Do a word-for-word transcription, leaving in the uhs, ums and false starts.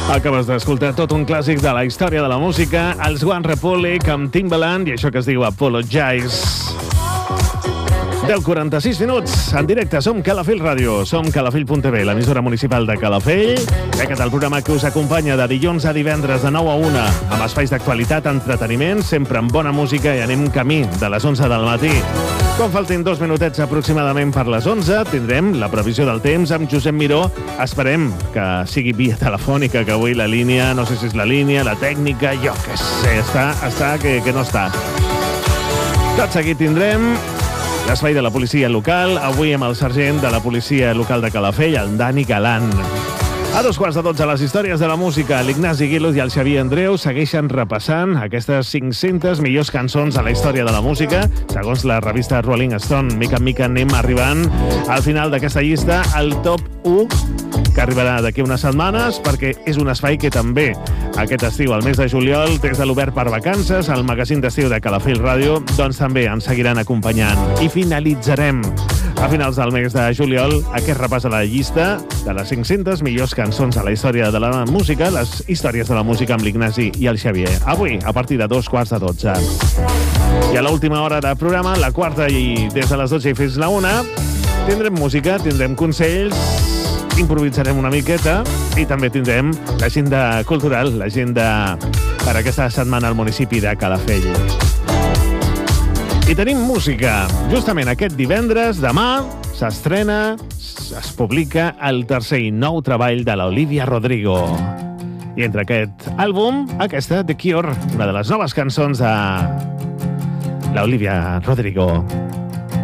Acabes d'escoltar tot un clàssic de la història de la música, els One Republic amb Timbaland i això que es diu Apologize. deu quaranta-sis minuts, en directe, som Calafell Ràdio, som calafell punt tv, l'emissora municipal de Calafell, i aquest el programa que us acompanya de dilluns a divendres de nou a una, amb espais d'actualitat, entreteniment, sempre amb bona música i anem camí de les onze del matí. Quan faltin dos minutets aproximadament per les onze, tindrem la previsió del temps amb Josep Miró. Esperem que sigui via telefònica, que avui la línia, no sé si és la línia, la tècnica, jo què sé, està, està que, que no està. Tot seguit tindrem l'espai de la policia local, avui amb el sergent de la policia local de Calafell, el Dani Galan. A dos quarts de dotze, les històries de la música. L'Ignasi Guiluz i el Xavier Andreu segueixen repassant aquestes cinc-centes millors cançons a la història de la música. Segons la revista Rolling Stone, mica en mica anem arribant al final d'aquesta llista, al top u, que arribarà d'aquí unes setmanes, perquè és un espai que també aquest estiu, al mes de juliol, des de l'Obert per Vacances, al magazín d'estiu de Calafell Ràdio, doncs també ens seguiran acompanyant. I finalitzarem a finals del mes de juliol aquest repàs a la llista de les cinc-centes millors cançons a la història de la música, les històries de la música amb l'Ignasi i el Xavier. Avui, a partir de dos quarts de dotze. I a l'última hora del programa, la quarta i des de les dotze i fins la una, tindrem música, tindrem consells, improvisarem una miqueta i també tindrem l'agenda cultural, l'agenda per aquesta setmana al municipi de Calafell. I tenim música. Justament aquest divendres, demà, s'estrena, es publica el tercer i nou treball de l'Olivia Rodrigo. I entre aquest àlbum, aquesta, The Cure, una de les noves cançons de l'Olivia Rodrigo.